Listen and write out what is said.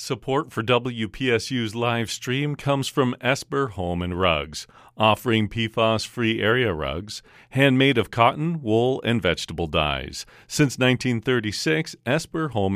Support for WPSU's live stream comes from Esper Home and Rugs, offering PFAS-free area rugs, handmade of cotton, wool, and vegetable dyes. Since 1936, Esper Home